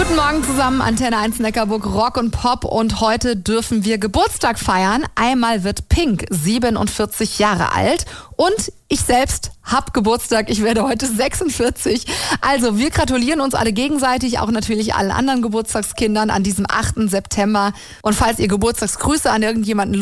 Guten Morgen zusammen, Antenne 1 Neckarburg, Rock und Pop, und heute dürfen wir Geburtstag feiern. Einmal wird Pink 47 Jahre alt und ich selbst hab Geburtstag, ich werde heute 46. Also wir gratulieren uns alle gegenseitig, auch natürlich allen anderen Geburtstagskindern an diesem 8. September. Und falls ihr Geburtstagsgrüße an irgendjemanden